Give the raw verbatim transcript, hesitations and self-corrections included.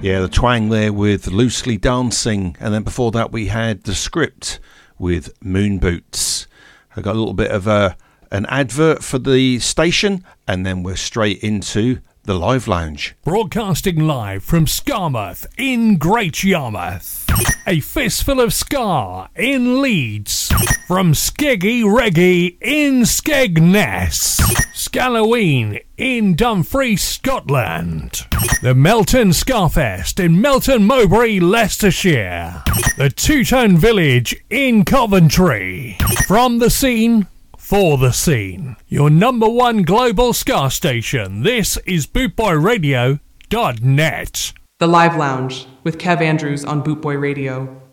Yeah, the twang there with Loosely Dancing, and then before that we had The Script with Moon Boots. I got a little bit of a an advert for the station, and then we're straight into the Live Lounge. Broadcasting live from Skarmouth in Great Yarmouth. A fistful of Scar in Leeds. From Skeggy Reggae in Skegness. Scalloween in Dumfries, Scotland. The Melton Scarfest in Melton Mowbray, Leicestershire. The Two-Tone Village in Coventry. From the scene, for the scene. Your number one global Scar station. This is bootboy radio dot net. The Live Lounge with Kev Andrews on Bootboy Radio.